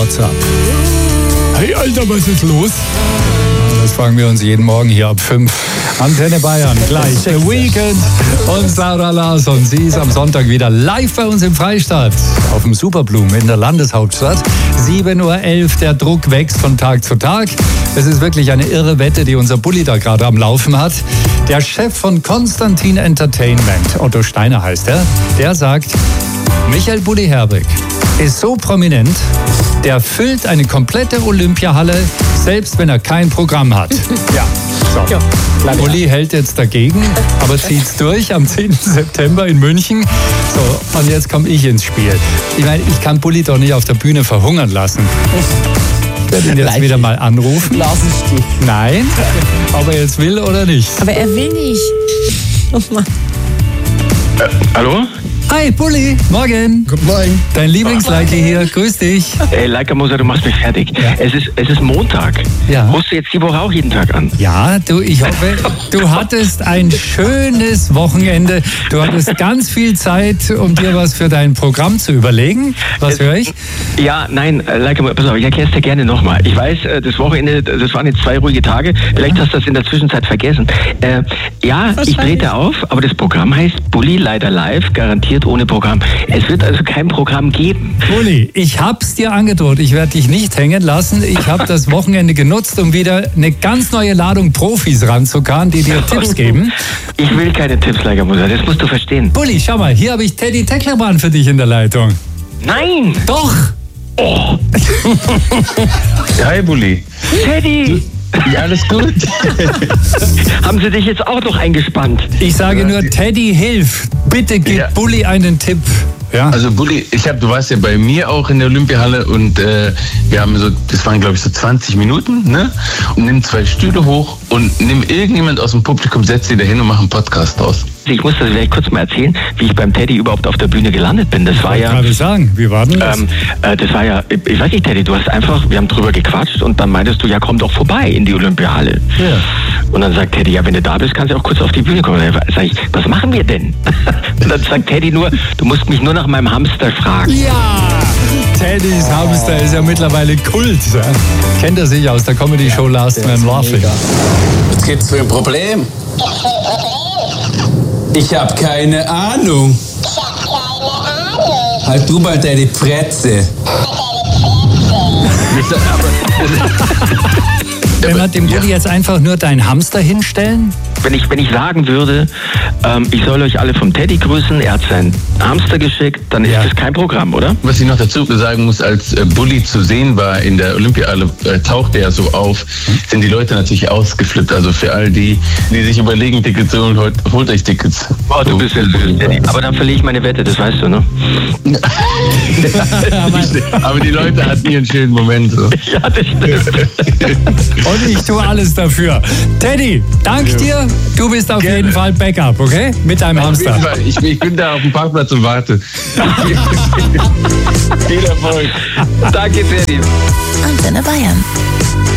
WhatsApp. Hey Alter, was ist los? Das fragen wir uns jeden Morgen hier ab 5. Antenne Bayern, gleich The Weeknd und Sarah Larsson. Sie ist am Sonntag wieder live bei uns im Freistaat auf dem Superblum in der Landeshauptstadt. 7:11 Uhr, der Druck wächst von Tag zu Tag. Es ist wirklich eine irre Wette, die unser Bulli da gerade am Laufen hat. Der Chef von Konstantin Entertainment, Otto Steiner heißt er, der sagt, Michael Bulli Herbig ist so prominent, der füllt eine komplette Olympiahalle, selbst wenn er kein Programm hat. Ja, so. Ja, Bulli hält jetzt dagegen, aber zieht's durch am 10. September in München. So, und jetzt komme ich ins Spiel. Ich meine, ich kann Bulli doch nicht auf der Bühne verhungern lassen. Ich werde ihn jetzt wieder mal anrufen. Blasenstich. Nein, ob er jetzt will oder nicht. Aber er will nicht. Oh Mann. Hallo? Hi, Bulli. Morgen. Guten Morgen. Dein Lieblingsleike hier. Grüß dich. Ey, Leica Moser, du machst mich fertig. Ja. Es ist Montag. Ja. Rufst du jetzt die Woche auch jeden Tag an? Ja, ich hoffe, du hattest ein schönes Wochenende. Du hattest ganz viel Zeit, um dir was für dein Programm zu überlegen. Was höre ich? Ja, nein, Leica Moser, pass auf, ich erkläre es dir gerne nochmal. Ich weiß, das Wochenende, das waren jetzt 2 ruhige Tage. Vielleicht hast du das in der Zwischenzeit vergessen. Ja, ich trete auf, aber das Programm heißt Bulli leider live, garantiert ohne Programm. Es wird also kein Programm geben. Bulli, ich hab's dir angedroht. Ich werde dich nicht hängen lassen. Ich habe das Wochenende genutzt, um wieder eine ganz neue Ladung Profis ranzukarren, die dir Tipps geben. Ich will keine Tipps, Leica Moser, das musst du verstehen. Bulli, schau mal, hier habe ich Teddy Tecklerbahn für dich in der Leitung. Nein! Doch! Oh. Hi, Bulli. Teddy! Ja, alles gut. Haben sie dich jetzt auch noch eingespannt? Ich sage nur, Teddy, hilf. Bitte gib Bulli einen Tipp. Ja. Also Bulli, du warst ja bei mir auch in der Olympiahalle und wir haben das waren glaube ich so 20 Minuten, ne? Und nimm 2 Stühle hoch und nimm irgendjemand aus dem Publikum, setz sie da hin und mach einen Podcast draus. Ich muss das vielleicht kurz mal erzählen, wie ich beim Teddy überhaupt auf der Bühne gelandet bin. Das war ja... gerade sagen, wie war denn das? Das war ja, ich weiß nicht, Teddy, du hast einfach, wir haben drüber gequatscht und dann meintest du, ja, komm doch vorbei in die Olympiahalle. Ja. Und dann sagt Teddy, ja, wenn du da bist, kannst du auch kurz auf die Bühne kommen. Dann sag ich, was machen wir denn? Und dann sagt Teddy nur, du musst mich nur nach meinem Hamster fragen. Ja! Teddys Hamster ist ja mittlerweile Kult. Ja? Kennt er sich aus der Comedy-Show Last Man Laughing. Was gibt's für ein Problem? Ich hab keine Ahnung. Halt du mal deine Fretze. Wenn wir dem Bulli jetzt einfach nur deinen Hamster hinstellen? Wenn ich sagen würde, ich soll euch alle vom Teddy grüßen, er hat seinen Hamster geschickt, dann ist das kein Programm, oder? Was ich noch dazu sagen muss, als Bulli zu sehen war in der Olympiahalle, tauchte er so auf, sind die Leute natürlich ausgeflippt. Also für all die sich überlegen, Tickets zu holen, holt euch Tickets. Oh, du bist ja süß, Teddy. Aber dann verliere ich meine Wette, das weißt du, ne? Aber die Leute hatten ihren schönen Moment. So. Ja, das stimmt. Und ich tue alles dafür. Teddy, dank dir. Du bist auf jeden Fall Backup, okay? Mit deinem Hamster. Ich bin da auf dem Parkplatz und warte. Viel Erfolg. Danke, Teddy. Antenne Bayern.